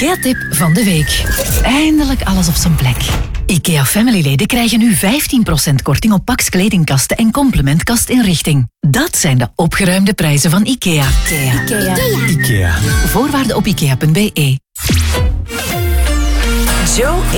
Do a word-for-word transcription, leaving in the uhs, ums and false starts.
IKEA-tip van de week. Eindelijk alles op zijn plek. IKEA Family-leden krijgen nu vijftien procent korting op Pax kledingkasten en complementkastinrichting. Dat zijn de opgeruimde prijzen van IKEA. IKEA. IKEA. IKEA. Voorwaarden op ikea punt be. Joe